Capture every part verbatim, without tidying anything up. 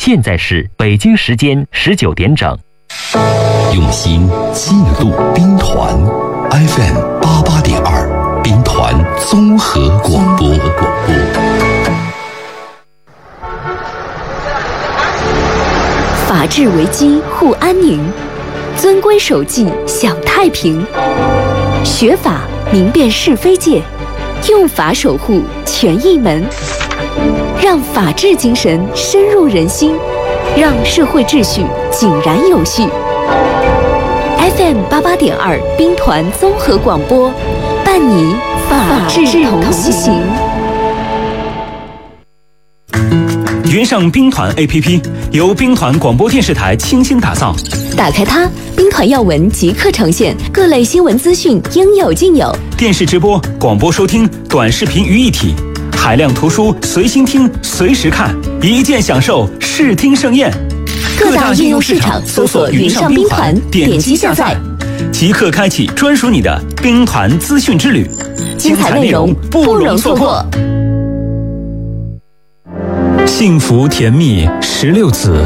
现在是北京时间十九点整。 用心记录兵团 F M 八八点二，兵团综合广播。 法治为基，护安宁；遵规守纪，享太平。学法明辨是非界，用法守护权益门。让法治精神深入人心，让社会秩序井然有序。F M 八八点二兵团综合广播，伴你法治同行。 云上兵团 A P P 由兵团广播电视台倾心打造， 打开它，兵团要闻即刻呈现，各类新闻资讯应有尽有。 电视直播、广播收听、短视频于一体，海量图书随心听、随时看，一键享受视听盛宴。 各大应用市场搜索云上兵团，点击下载， 即刻开启专属你的兵团资讯之旅， 精彩内容不容错过。 幸福甜蜜十六子。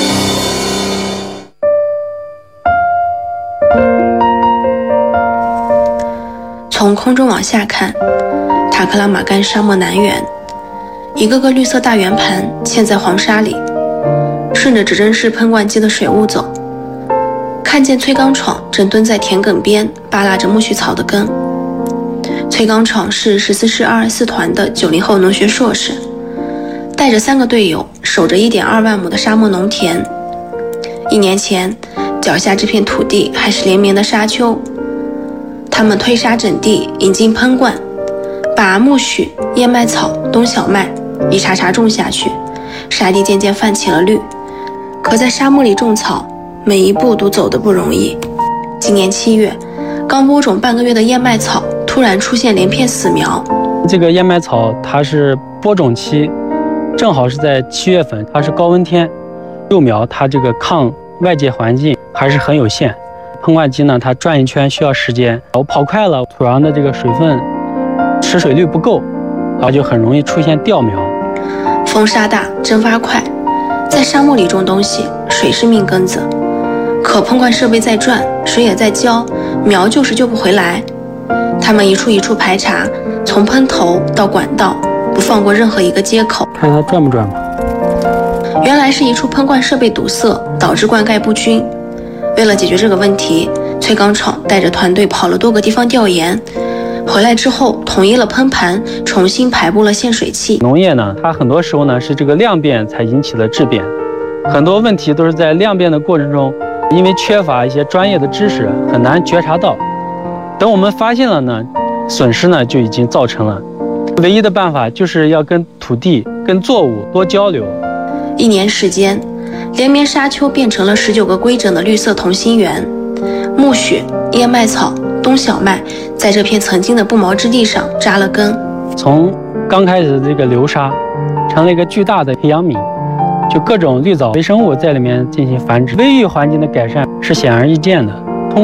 从空中往下看，塔克拉玛干沙漠南缘，一个个绿色大圆盘嵌在黄沙里，顺着指针式喷灌机的水雾走，看见崔刚闯正蹲在田埂边扒拉着苜蓿草的根。崔刚闯是十四师二二四团的九零后农学硕士，带着三个队友守着 一点二万亩的沙漠农田。一年前，脚下这片土地还是连绵的沙丘，他们推沙整地，引进喷灌，把苜蓿、燕麦草、冬小麦一茬茬种下去，沙地渐渐泛起了绿。可在沙漠里种草，每一步都走得不容易。今年七月，刚播种半个月的燕麦草突然出现连片死苗。 这个燕麦草它是播种期，正好是在七月份，它是高温天，幼苗它这个抗外界环境还是很有限。喷灌机呢，它转一圈需要时间，我跑快了，土壤的这个水分持水率不够，然后就很容易出现掉苗。 风沙大，蒸发快，在沙漠里种东西，水是命根子。可喷灌设备在转，水也在浇，苗就是救不回来。他们一处一处排查，从喷头到管道，不放过任何一个接口。 看它转不转吧。 原来是一处喷灌设备堵塞，导致灌溉不均。为了解决这个问题，崔刚闯带着团队跑了多个地方调研，回来之后统一了喷盘，重新排布了限水器。 农业呢，它很多时候呢是这个量变才引起了质变，很多问题都是在量变的过程中，因为缺乏一些专业的知识，很难觉察到。等我们发现了呢，损失呢就已经造成了。唯一的办法就是要跟土地、跟作物多交流。 一年时间，连绵沙丘变成了十九个规整的绿色同心圆，苜蓿、燕麦草、冬小麦在这片曾经的不毛之地上扎了根。 从刚开始的这个流沙，成了一个巨大的培养皿，就各种绿藻微生物在里面进行繁殖，微育环境的改善是显而易见的。